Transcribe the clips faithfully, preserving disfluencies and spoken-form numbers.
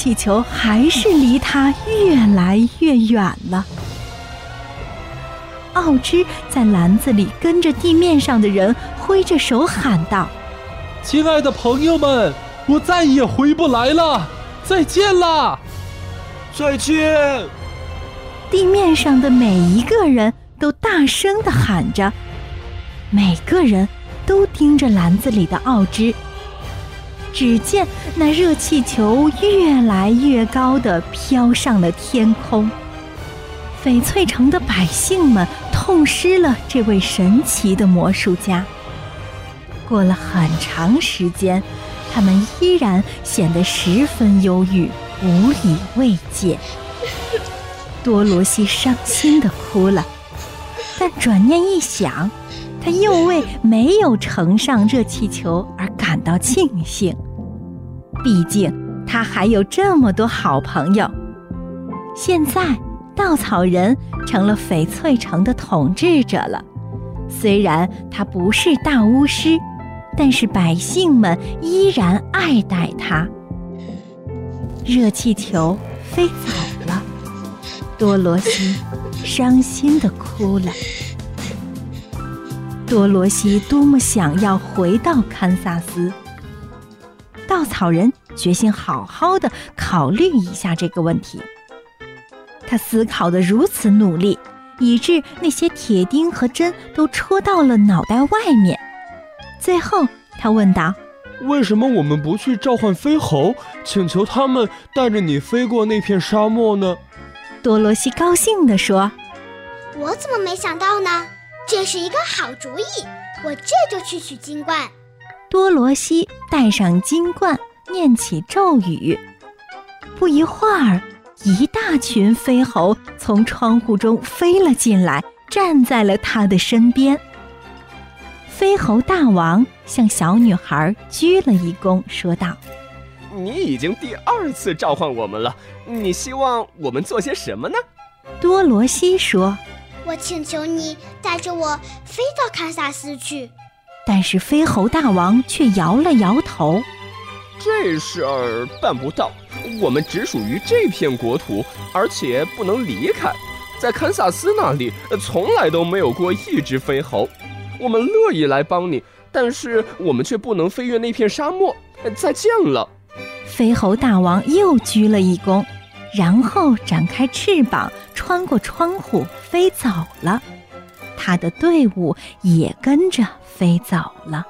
气球还是离他越来越远了。奥芝在篮子里跟着地面上的人挥着手喊道： 亲爱的朋友们，我再也回不来了，再见啦！ 再见！ 地面上的每一个人都大声地喊着，每个人都盯着篮子里的奥芝。只见那热气球越来越高地飘上了天空。翡翠城的百姓们痛失了这位神奇的魔术家。过了很长时间，他们依然显得十分忧郁，无以慰藉。多罗西伤心地哭了，但转念一想，他又为没有乘上热气球而感到庆幸。毕竟他还有这么多好朋友。现在稻草人成了翡翠城的统治者了，虽然他不是大巫师，但是百姓们依然爱戴他。热气球飞走了，多罗西伤心地哭了。多罗西多么想要回到堪萨斯。稻草人决心好好地考虑一下这个问题。他思考得如此努力，以致那些铁钉和针都戳到了脑袋外面。最后他问道： 为什么我们不去召唤飞猴，请求他们带着你飞过那片沙漠呢？ 多罗西高兴地说： 我怎么没想到呢？这是一个好主意，我这就去取金冠。 多罗西戴上金冠，念起咒语。不一会儿，一大群飞猴从窗户中飞了进来，站在了他的身边。飞猴大王向小女孩鞠了一躬，说道： 你已经第二次召唤我们了，你希望我们做些什么呢？ 多罗西说： 我请求你带着我飞到堪萨斯去。 但是飞猴大王却摇了摇头： 这事儿办不到，我们只属于这片国土，而且不能离开。在堪萨斯那里从来都没有过一只飞猴，我们乐意来帮你，但是我们却不能飞越那片沙漠。再见了。 飞猴大王又鞠了一躬，然后展开翅膀，穿过窗户飞走了。他的队伍也跟着飞走了。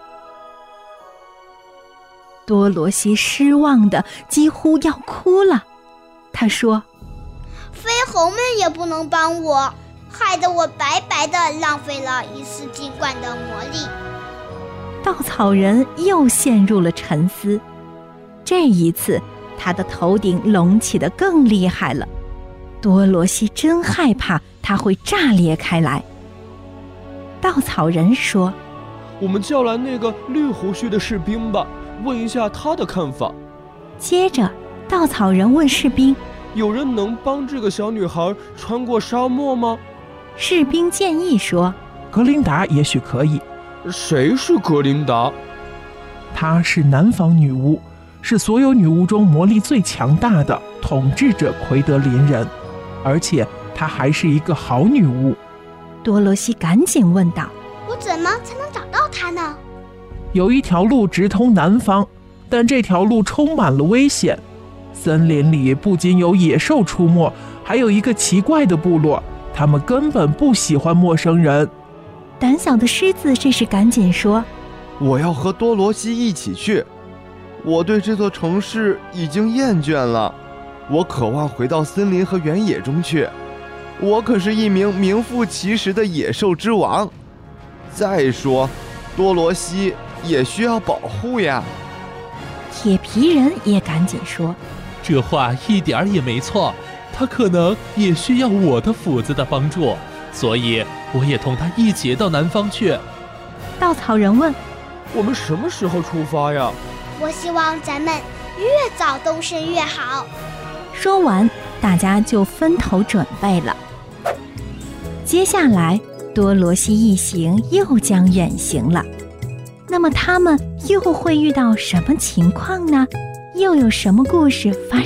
多罗西失望的几乎要哭了，他说： 飞猴们也不能帮我，害得我白白的浪费了一丝金冠的魔力。 稻草人又陷入了沉思，这一次他的头顶隆起得更厉害了。多罗西真害怕他会炸裂开来。稻草人说： 我们叫来那个绿胡须的士兵吧，问一下他的看法。 接着稻草人问士兵： 有人能帮这个小女孩穿过沙漠吗？ 士兵建议说： 格琳达也许可以。 谁是格琳达？ 她是南方女巫，是所有女巫中魔力最强大的，统治着奎德林人，而且她还是一个好女巫。 多罗西赶紧问道： 我怎么才能找到她呢？ 有一条路直通南方，但这条路充满了危险。森林里不仅有野兽出没，还有一个奇怪的部落，他们根本不喜欢陌生人。 胆小的狮子这时赶紧说： 我要和多罗西一起去，我对这座城市已经厌倦了，我渴望回到森林和原野中去。我可是一名名副其实的野兽之王。再说，多罗西也需要保护呀。 铁皮人也赶紧说： 这话一点儿也没错，他可能也需要我的斧子的帮助，所以我也同他一起到南方去。 稻草人问： 我们什么时候出发呀？ 我希望咱们越早动身越好。 说完，大家就分头准备了。接下来，多罗西一行又将远行了。那么他们又会遇到什么情况呢？又有什么故事发生？